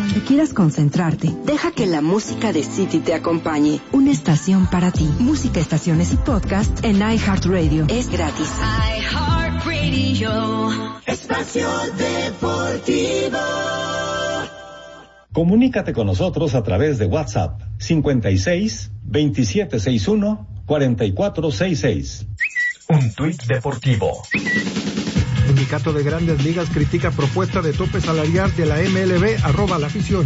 Cuando quieras concentrarte, deja que la música de City te acompañe. Una estación para ti. Música, estaciones y podcast en iHeartRadio. Es gratis. iHeartRadio. Espacio Deportivo. Comunícate con nosotros a través de WhatsApp 56 2761 4466. Un tuit deportivo. Sindicato de Grandes Ligas critica propuesta de tope salarial de la MLB, @la afición.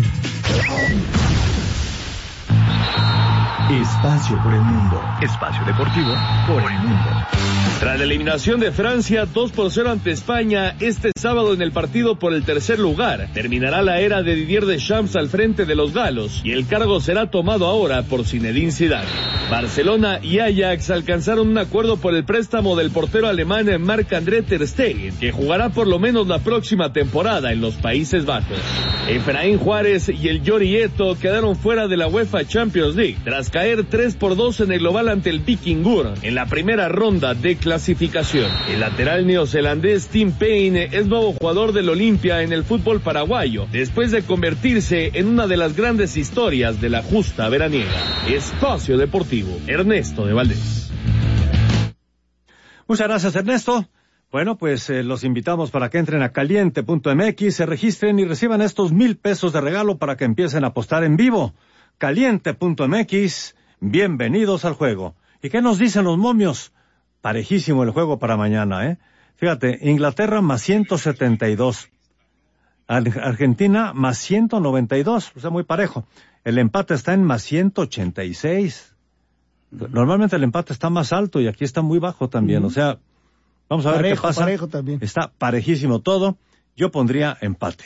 Espacio por el mundo. Espacio deportivo por el mundo. Tras la eliminación de Francia 2-0 ante España este sábado en el partido por el tercer lugar, terminará la era de Didier Deschamps al frente de los galos y el cargo será tomado ahora por Zinedine Zidane. Barcelona y Ajax alcanzaron un acuerdo por el préstamo del portero alemán Marc-André ter Stegen, que jugará por lo menos la próxima temporada en los Países Bajos. Efraín Juárez y el Yori Eto quedaron fuera de la UEFA Champions League tras caer 3-2 en el global ante el Vikingur en la primera ronda de clasificación. El lateral neozelandés Tim Payne es nuevo jugador del Olimpia en el fútbol paraguayo, después de convertirse en una de las grandes historias de la justa veraniega. Espacio Deportivo, Ernesto de Valdés. Muchas gracias, Ernesto. Bueno, pues los invitamos para que entren a caliente.mx, se registren y reciban estos 1,000 pesos de regalo para que empiecen a apostar en vivo. Caliente.mx, bienvenidos al juego. ¿Y qué nos dicen los momios? Parejísimo el juego para mañana, ¿eh? Fíjate, Inglaterra más 172. Argentina más 192, o sea, muy parejo. El empate está en más 186. Normalmente el empate está más alto y aquí está muy bajo también, o sea, vamos a ver qué pasa. Parejo también. Está parejísimo todo. Yo pondría empate.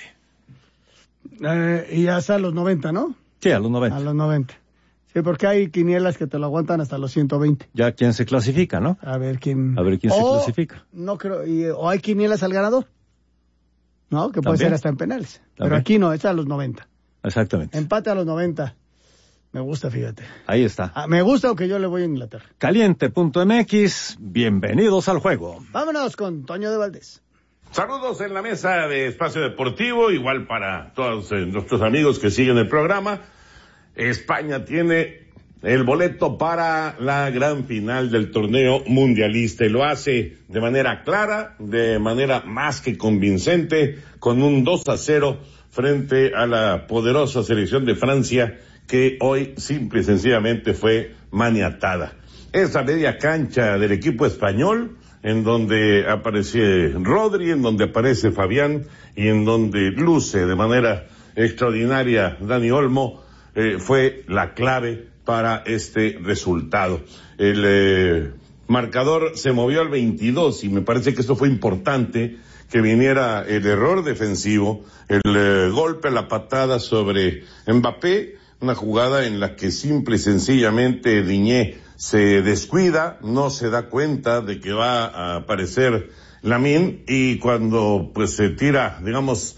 Y hasta los 90, ¿no? Sí, a los 90. A los 90. Sí, porque hay quinielas que te lo aguantan hasta los 120. Ya quién se clasifica, ¿no? A ver quién se clasifica. No creo, o hay quinielas al ganador, ¿no? Que puede ¿También? ser hasta en penales. ¿También? Pero aquí no, es a los 90. Exactamente. Empate a los 90. Me gusta, fíjate. Ahí está. Me gusta, aunque yo le voy a Inglaterra. Caliente.mx, bienvenidos al juego. Vámonos con Toño de Valdés. Saludos en la mesa de Espacio Deportivo, igual para todos nuestros amigos que siguen el programa. España tiene el boleto para la gran final del torneo mundialista y lo hace de manera clara, de manera más que convincente, con un 2-0 frente a la poderosa selección de Francia, que hoy simple y sencillamente fue maniatada. Esa media cancha del equipo español, en donde aparece Rodri, en donde aparece Fabián y en donde luce de manera extraordinaria Dani Olmo, fue la clave para este resultado. El marcador se movió al 22 y me parece que esto fue importante, que viniera el error defensivo, el golpe, la patada sobre Mbappé, una jugada en la que simple y sencillamente Digne se descuida, no se da cuenta de que va a aparecer Lamine y cuando pues se tira, digamos,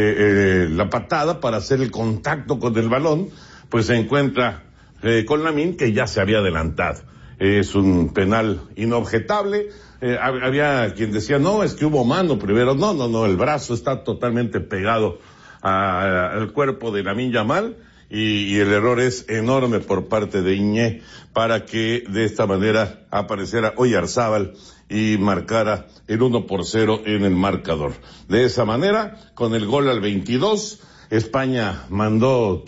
la patada para hacer el contacto con el balón, pues se encuentra con Lamine, que ya se había adelantado. Es un penal inobjetable. Había quien decía, no, es que hubo mano primero. No, el brazo está totalmente pegado al cuerpo de Lamine Yamal y el error es enorme por parte de Iñé para que de esta manera apareciera Oyarzábal y marcara el 1-0 en el marcador. De esa manera, con el gol al 22, España mandó